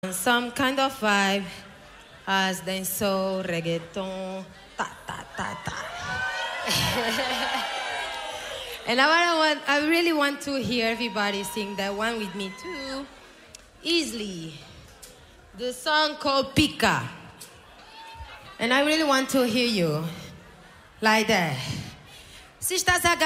some kind of vibe as dancehall, reggaeton, ta ta ta ta. And I really want to hear everybody sing that one with me too, easily. The song called Pika. And I really want to hear you like that. Se estás